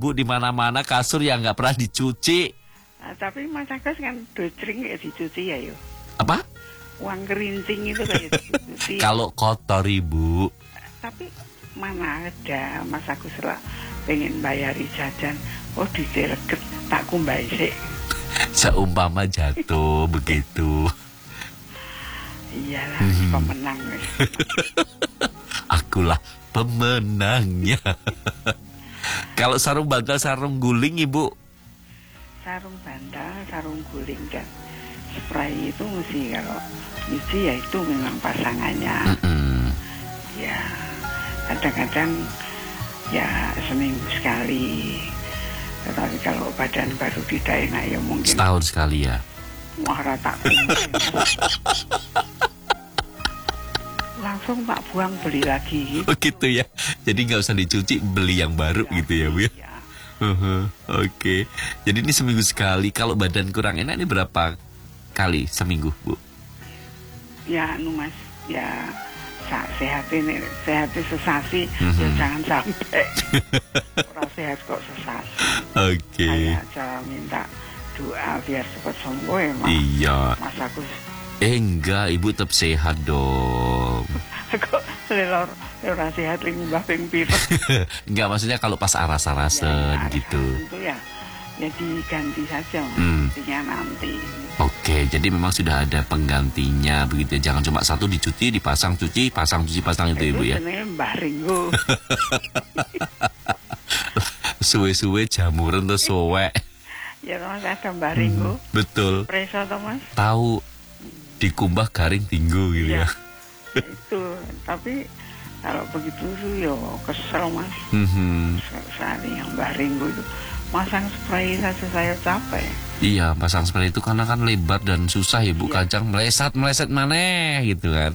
Bu, di mana-mana kasur yang nggak pernah dicuci. Nah, tapi Mas Agus kan docring ya dicuci ya yo. Apa? Uang kerincing itu kayak dicuci. Kalau kotor Ibu. Tapi mana ada Mas Agus lah pengen bayari jajan. Oh diteleget tak kumbai sik. Seumpama jatuh begitu. Iyalah pemenang. Akulah pemenangnya. Kalau sarung bantal, sarung guling Ibu. Sarung bantal, sarung guling dan spray itu mesti kalau nyuci ya itu memang pasangannya. Ya kadang-kadang ya seminggu sekali. Tetapi kalau badan baru tidak enak ya mungkin setahun sekali ya. Wah rata langsung tak buang beli lagi. Oh gitu ya. Jadi nggak usah dicuci, beli yang baru ya, gitu ya Bu ya. Oke. Jadi ini seminggu sekali. Kalau badan kurang enak ini berapa kali seminggu Bu? Ya Mas, ya sehat ini sesasi, ya jangan sampai orang sehat kok sesasi. Oke. Saya aja minta doa biar cepat sembuh ya Mas. Iya. Mas Agus. Enggak, Ibu tetap sehat dong. Kok lelor sehat mbah ping pira. Enggak, maksudnya kalau pas aras-arasan ya, gitu. Itu ya diganti saja nantinya nanti. Oke, jadi memang sudah ada penggantinya begitu. Jangan cuma satu dicuci, dipasang, cuci, pasang, cuci, pasang itu Ibu ya. Itu Mbah Ringo. Suwe-suwe jamuran tuh suwe. Ya Mas ada Mbah Ringo. Betul. Preso toh Mas? Tahu, dikumbah garing tinggu gitu ya. Itu, tapi kalau begitu tuh yo kesel Mas. Saat yang Mbah Ringo itu masang spray saja saya capek. Iya, pasang spray itu karena kan lebar dan susah Ibu. Kacang meleset maneh gitu kan.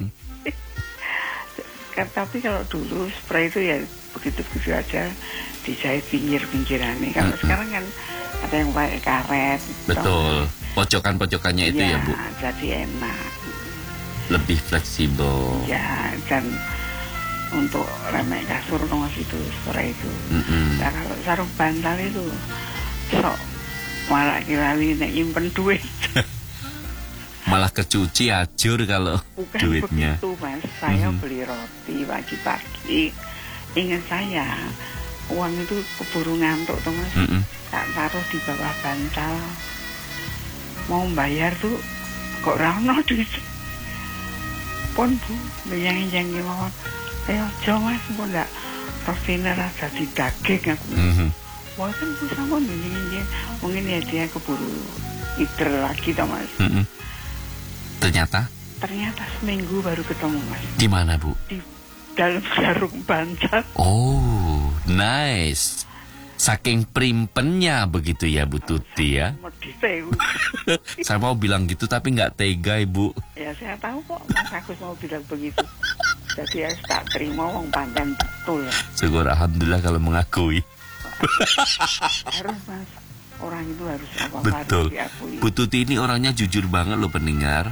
Tapi kalau dulu spray itu ya begitu-begitu aja dijahit pinggir-pinggirannya. Kalau sekarang kan ada yang pakai karet. Betul. Pojokan-pojokannya itu ya Bu. Jadi enak. Lebih fleksibel. Ya, dan untuk remek kasur Mas itu spray itu. Nah kalau sarung bantal itu sok malah kira-kira nek nyimpen duit. Malah kecuci ajur kalau bukan duitnya. Begitu Mas, saya beli roti pagi-pagi. Ingat saya uang itu keburu ngantuk tuh Mas. Tak taruh di bawah bantal. Mau bayar tuh kok rano duit. Pun Bu, yang mau ayo Mas, kok ndak rosine rasa di daging aku. Wah kan Bu sama ini mungkin ya dia keburu ider lagi toh Mas. Ternyata seminggu baru ketemu Mas. Di mana Bu? Di dalam sarung bantal. Oh, nice. Saking primpennya begitu ya Bu Tuti ya. Saya mau bilang gitu tapi nggak tega Ibu. Ya saya tahu kok Mas Agus mau bilang begitu. Jadi ya tak terima wong panten betul ya. Syukur alhamdulillah kalau mengakui. Harus Mas. Orang itu harus apa-apa betul. Harus diakui. Bu Tuti ini orangnya jujur banget loh pendengar.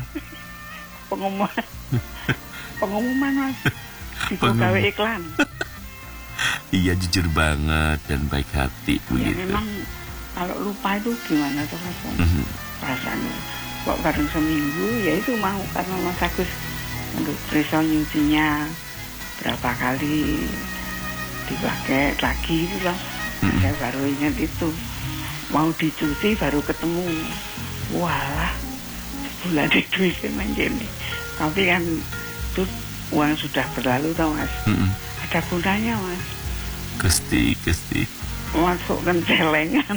Pengumuman Mas. Digawe iklan. Iya jujur banget dan baik hati Bu ya, gitu. Memang kalau lupa itu gimana tuh Mas? Perasaannya kok bareng seminggu ya itu mau karena Mas Agus untuk preso nyucinya berapa kali dipakai lagi itu lah. Saya baru ingat itu mau dicuci baru ketemu. Walah sebulan di duitnya menjadi. Tapi kan itu uang sudah berlalu tau Mas. Ada gunanya Mas. Gusti Masukkan celengan.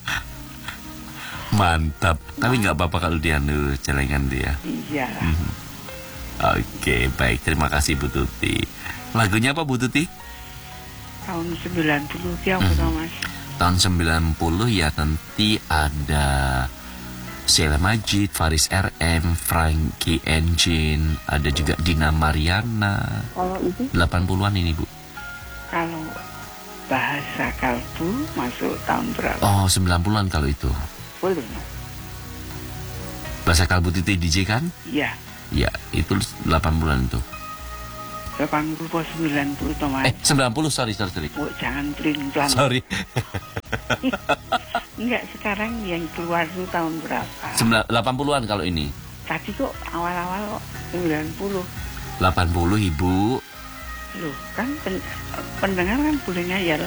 Mantap. Tapi nggak apa-apa kalau dianu celengan dia. Iya. Oke, baik. Terima kasih Bu Tuti. Lagunya apa Bu Tuti? Tahun 90 dia apa Mas? Tahun 90 ya nanti ada Sheila Majid, Faris RM, Frankie Engine, ada juga Dina Mariana. Kalau itu 80-an ini Bu. Kalau bahasa kalbu masuk tahun berapa? Oh, 90-an kalau itu. Boleh. Bahasa kalbu Titi DJ kan? Iya. Ya, itu 80-an itu. 80 po 90 to Mas. 90, sorry. Oh, jangan pelin-pelan. Sorry. Enggak, sekarang yang keluar itu tahun berapa? 80-an kalau ini. Tadi kok awal-awal kok 90. 80, Ibu. Loh, kan pendengar kan boleh ngayal.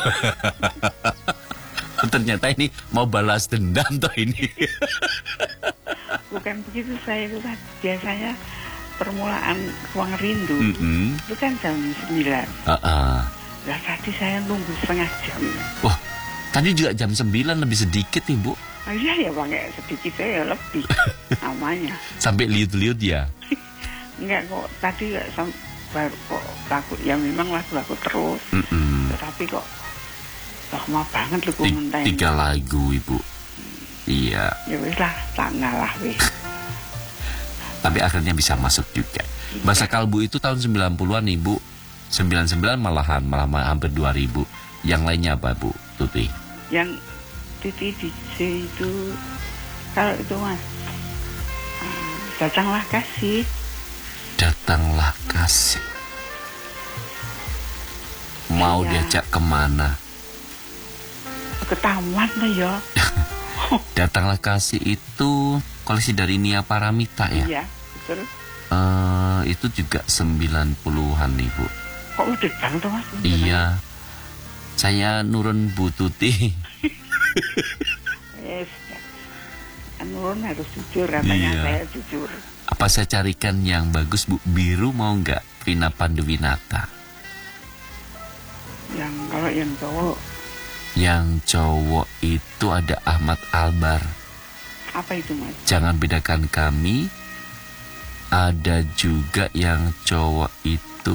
Ternyata ini mau balas dendam toh ini. Bukan begitu, saya itu kan biasanya permulaan Ruang Rindu. Itu kan jam 9. Nah, tadi saya nunggu setengah jam. Wah, tadi juga jam 9 lebih sedikit, Ibu. Oh, iya ya, pakai sedikit saya lebih namanya. Sampai liut-liut ya. Enggak kok, tadi baru kok lagu, ya memang lagu terus. Tetapi kok lama banget lu komentar. 3 lagu, Ibu. Iya. Ya wis lah, tak ngalah wis. Tapi akhirnya bisa masuk juga. Bahasa Kalbu itu tahun 90-an, Ibu. 99 malah hampir 2000. Yang lainnya apa, Bu Tuti? Yang Titi DJ itu, kalau itu Mas, Datanglah Kasih. Datanglah Kasih. Mau Iya. diajak kemana? Ke taman lah ya. Datanglah Kasih itu koleksi dari Nia Paramita ya? Iya, betul. Itu juga 90-an, Ibu. Kok udah banget Mas? Iya. Saya nurun Bu Tuti. Yes. Nurun harus jujur, katanya Iya. saya jujur. Apa saya carikan yang bagus, Bu? Biru mau nggak? Vina Panduwinata. Yang kalau yang cowok, Yang cowok itu ada Ahmad Albar. apa itu Mas? Jangan bedakan kami. Ada juga yang cowok itu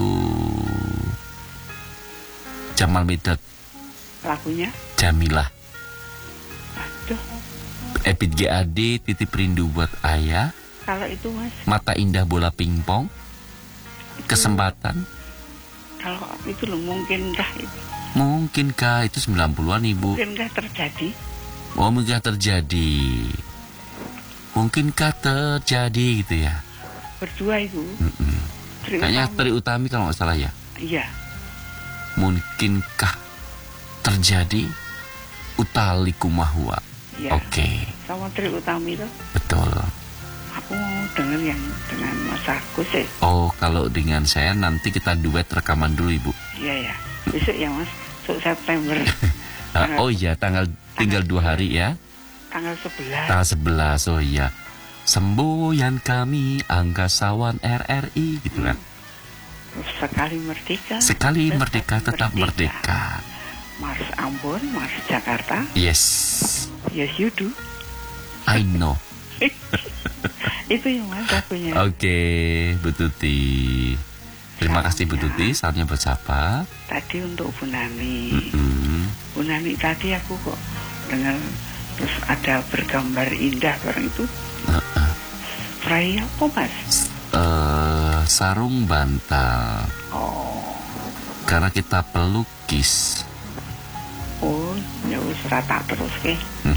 Jamal Mirdad, Lagunya? Jamilah. Aduh, Epit GAD, Titip Rindu Buat Ayah, kalau itu Mas, Mata Indah Bola Pingpong, Kesempatan. kalau itu loh mungkinkah itu? Mungkinkah itu 90-an, Ibu? Mungkinkah terjadi? Oh, mungkinkah terjadi? Mungkinkah terjadi gitu ya? Berdua itu. Tri Kayaknya Utami. Tri Utami kalau nggak salah ya. Iya. Mungkinkah terjadi? Utali Kumahua. Iya. Oke, Sama Tri Utami itu. betul. Aku mau denger yang dengan Mas Agus ya. Oh, kalau dengan saya nanti kita duet rekaman dulu, Ibu. Iya ya. Besok ya Mas. Besok September. Oh iya, tinggal 2 hari ya. Tanggal 11. Tanggal 11, oh iya. Semboyan kami angkasawan RRI gitu kan. Sekali merdeka. Sekali merdeka tetap merdeka. Mars Ambon, Mars Jakarta. Yes, Yes you do. I know. Itu yang Mas lagunya. Oke, Bu Tuti. Terima kasih Bu Tuti, saatnya bersapa. Tadi untuk Bu Nani. Mm-mm. Bu Nani tadi aku kok dengar terus ada bergambar indah bareng itu. Prai apa Mas? Sarung bantal. Oh, Karena kita pelukis. oh, ya wis rata terus ke.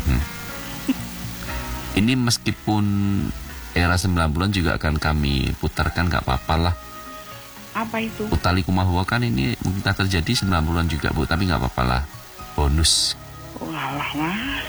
Ini meskipun era 90-an juga akan kami putarkan, gak apa-apa lah. Apa itu? Utali Kumahua kan ini mungkin tak terjadi 90-an juga, Bu, tapi gak apa-apa lah. Bonus. Oh, alah Mas.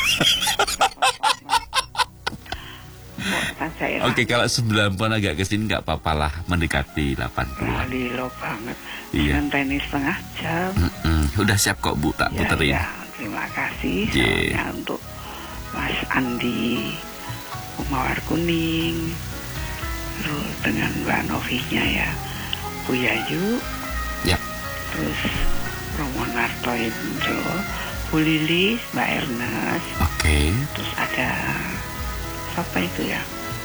Oke, kalau 90-an agak kesini gak apa-apa lah, mendekati 80-an. Lilo banget. Iya. Dengan tenis setengah jam. Udah siap kok, Bu, tak puterin. Ya, terima kasih. Yeah. Salamnya untuk Mas Andi Mawar Kuning, terus dengan Mbak Novinya ya, Bu Yayu, Ya. terus Romo Narto Indro, Bu Lilis, Mbak Ernest, Oke. terus ada siapa itu ya?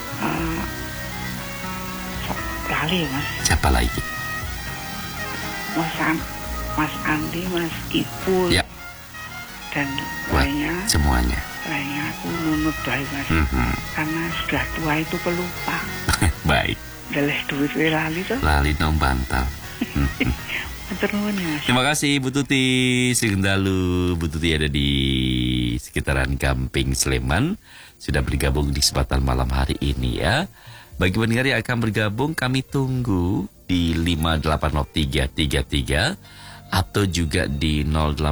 Lali Mas, Siapa lagi? Mas Andi, Mas Ipul, Ya. dan Buat lainnya. semuanya. Lainnya aku nunut baik Mas, karena sudah tua itu pelupa. Baik. Deleh duit we lali tuh. Lali nong bantal. Matur nuwun ya Mas. Terima kasih Bu Tuti. Segendalu Bu Tuti ada di sekitaran Gamping Sleman. Sudah bergabung di kesempatan malam hari ini ya. Bagi pendengar yang akan bergabung, kami tunggu di 5803333 atau juga di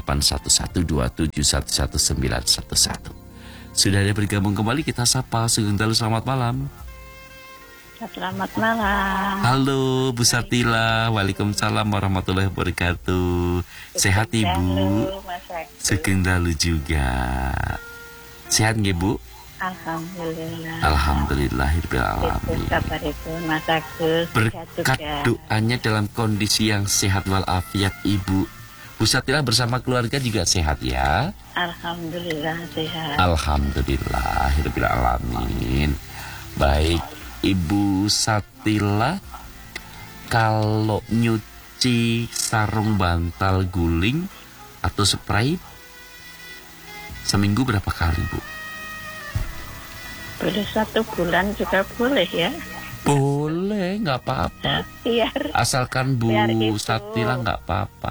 081127119111. Sudah ada bergabung kembali, kita sapa Sugeng Dalu, selamat malam. Selamat malam. Halo Bu Satila, waalaikumsalam warahmatullahi wabarakatuh. Sehat Ibu? Sugeng Dalu juga. Sehat nggih Bu? Alhamdulillah. Alhamdulillahirrahmanirrahim. Kabar itu Mas Agus. Berkat doanya dalam kondisi yang sehat walafiat Ibu. Bu Satila bersama keluarga juga sehat ya? Alhamdulillah sehat. Alhamdulillahirrahmanirrahim. Baik, Ibu Satila, kalau nyuci sarung bantal guling atau spray seminggu berapa kali Bu? Boleh 1 bulan juga boleh ya. Boleh, nggak apa-apa. Asalkan Bu Satila nggak apa-apa.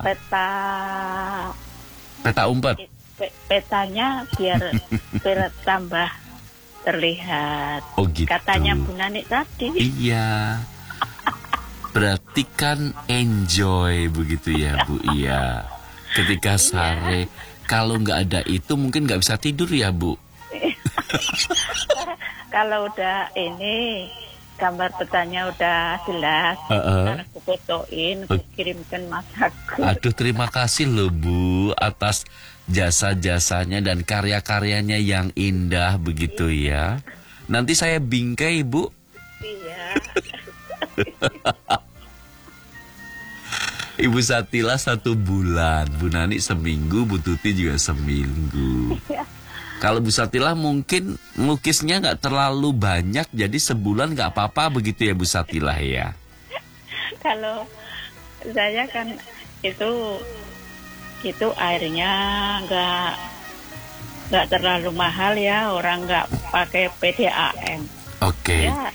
Peta umpet. Petanya biar tambah terlihat. Oh gitu. Katanya Bu Nani tadi. Iya. Berarti kan enjoy begitu ya Bu. Iya. Ketika sore, kalau nggak ada itu mungkin nggak bisa tidur ya Bu. Kalau udah ini gambar petanya udah jelas, aku fotoin, aku kirimkan Mas Agus. Aduh, terima kasih loh Bu atas jasa-jasanya dan karya-karyanya yang indah begitu ya. Nanti saya bingkai Bu. Iya. Ibu Satila 1 bulan, Bu Nani seminggu, Bu Tuti juga seminggu. Kalau Bu Satila mungkin melukisnya nggak terlalu banyak, jadi sebulan nggak apa-apa begitu ya Bu Satila ya? Kalau saya kan itu airnya nggak terlalu mahal ya, orang nggak pakai PDAM. Oke. Ya,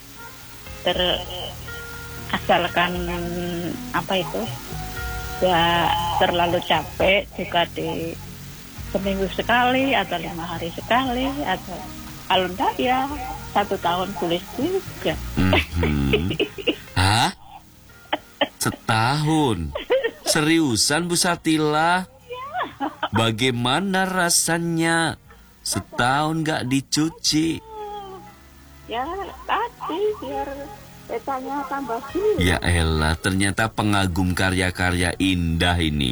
asalkan apa itu, nggak terlalu capek juga di seminggu sekali atau 5 hari sekali, atau kalau enggak ya 1 tahun boleh juga. Hah? Setahun? Seriusan Bu Satila? Bagaimana rasanya setahun nggak dicuci? Ya tadi biar petanya tambah sih. Ya elah, ternyata pengagum karya-karya indah ini.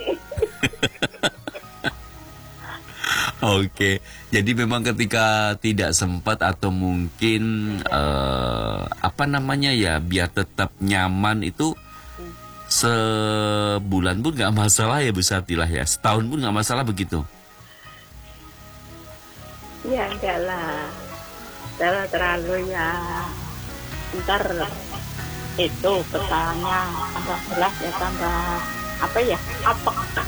Oke, jadi memang ketika tidak sempat atau mungkin apa namanya ya, biar tetap nyaman itu sebulan pun nggak masalah ya Bu Satila ya, setahun pun nggak masalah begitu. Ya enggak lah, terlalu ya, ntar itu petanya tambah jelas ya, tambah apa ya, apa?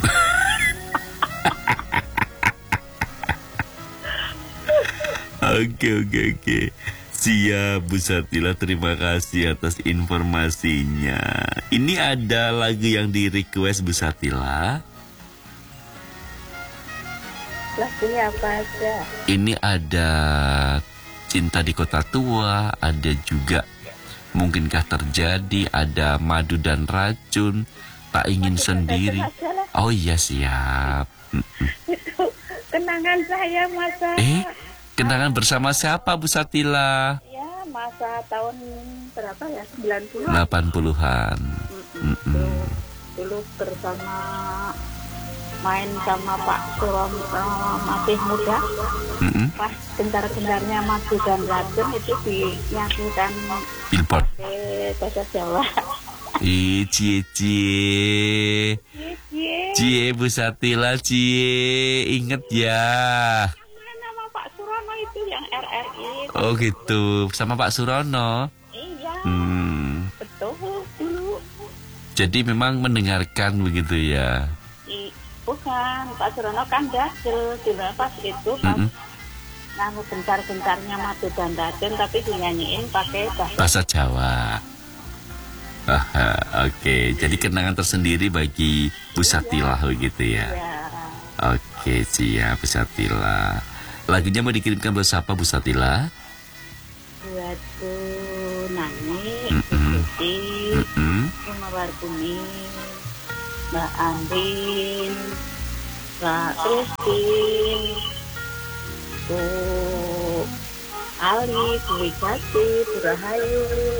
Oke. Siap Bu Satila, terima kasih atas informasinya. Ini ada lagu yang di request Bu Satila. Lagunya apa aja? Ini ada Cinta di Kota Tua, ada juga Mungkinkah Terjadi, ada Madu dan Racun, Tak Ingin Sendiri. Oh iya, siap. Itu kenangan saya masa. Kenangan bersama siapa Bu Satila? Ya, masa tahun berapa ya? 90-an. 80-an. Dulu bersama main sama Pak Surono masih muda. Pas gentar-gentarnya Madu dan Racun itu dinyanyikan Billboard. Bahasa Jawa. Cie Bu Satila, inget ya. Oh gitu, sama Pak Surono. Iya. Betul dulu. Jadi memang mendengarkan begitu ya. Bukan, Pak Surono kan dahil di pas itu kan. Namun gentar-gentarnya Madu dan Racun tapi dinyanyiin pakai bahasa Jawa. Oke, jadi kenangan tersendiri bagi Bu Satila begitu ya. Oke, siap Bu Satila. Lagunya mau dikirimkan buat siapa Bu Satila? Buat Bu Nani, Tati, Mawar Kuning, Mbak Andin, Mbak Christine, Bu Ali, Bu Wigati, Bu Rahayu,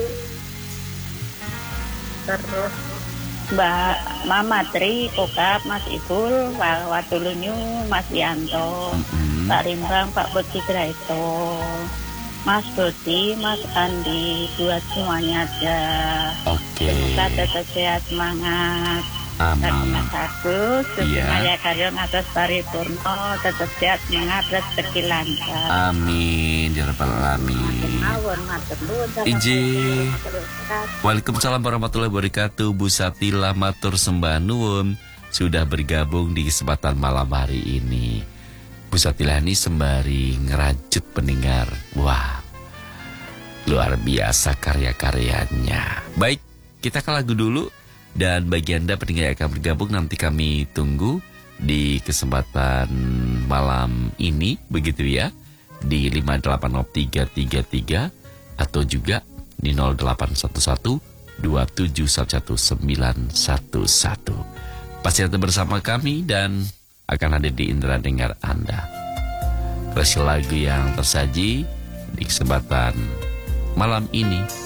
terus Mbak Mama Tri, Kokap, Mas Ibul, Pak Watulunyu, Mas Yanto, Pak Rimbang, Pak Boti Graito, Mas Boti, Mas Andi, buat semuanya aja. Oke. Semoga tetap sehat, semangat. Amin. Dan Mas Agus, Iya. Susmaya Karyon atas paripurno, tetap sehat, semangat, rezeki lancar. Amin ya rabbal alamin. Mawon, matur nuwun. Ije. Waalaikumsalam warahmatullahi wabarakatuh. Bu Satila matur sembah nuwun sudah bergabung di kesempatan malam hari ini. Bu Satila ini sembari ngerajut pendengar. Wah, luar biasa karya-karyanya. Baik, kita ke lagu dulu. Dan bagi Anda pendengar yang akan bergabung, nanti kami tunggu di kesempatan malam ini, begitu ya, di 5803333 atau juga di 0811-2711911. Pasti tetap bersama kami dan akan hadir di indera dengar Anda. Versi lagu yang tersaji di kesempatan malam ini